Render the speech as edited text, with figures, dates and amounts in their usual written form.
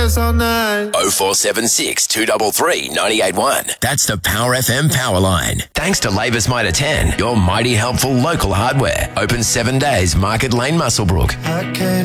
us all night. 0476 233 981. That's the Power FM power line. Thanks to Labour's Mitre 10, your mighty helpful local hardware. Open 7 days, Market Lane, Muswellbrook. I can't